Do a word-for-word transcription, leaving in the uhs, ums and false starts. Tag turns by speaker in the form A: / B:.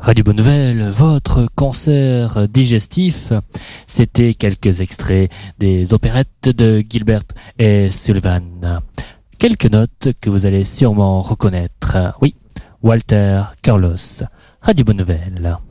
A: Radio Bonne Nouvelle, votre concert digestif, c'était quelques extraits des opérettes de Gilbert et Sullivan. Quelques notes que vous allez sûrement reconnaître. Oui, Walter Carlos, Radio Bonne Nouvelle.